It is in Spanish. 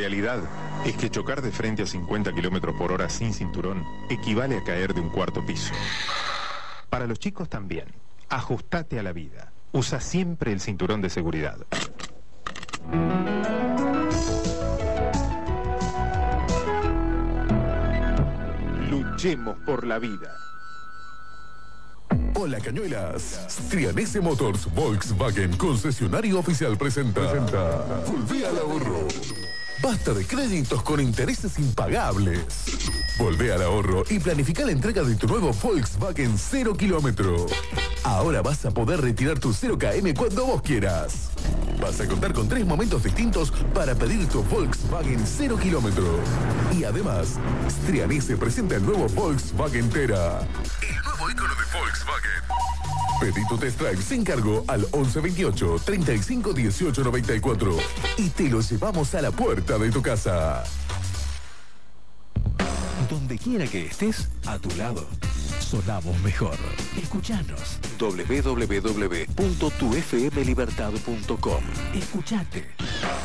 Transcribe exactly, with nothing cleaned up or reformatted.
realidad es que chocar de frente a cincuenta kilómetros por hora sin cinturón equivale a caer de un cuarto piso. Para los chicos también. Ajustate a la vida. Usa siempre el cinturón de seguridad. Luchemos por la vida. Hola, Cañuelas. Strianese Motors Volkswagen, concesionario oficial, presenta, presenta Volvé al ahorro. Basta de créditos con intereses impagables. Volvé al ahorro y planifica la entrega de tu nuevo Volkswagen cero kilómetro. Ahora vas a poder retirar tu cero kilómetros cuando vos quieras. Vas a contar con tres momentos distintos para pedir tu Volkswagen cero kilómetro. Y además, Strianese presenta el nuevo Volkswagen Tera. El nuevo ícono de Volkswagen. Pedí tu test drive sin cargo al once veintiocho, treinta y cinco dieciocho noventa y cuatro y te lo llevamos a la puerta de tu casa. Donde quiera que estés, a tu lado. Sonamos mejor. Escuchanos. doble u doble u doble u punto tu f m libertad punto com. Escuchate.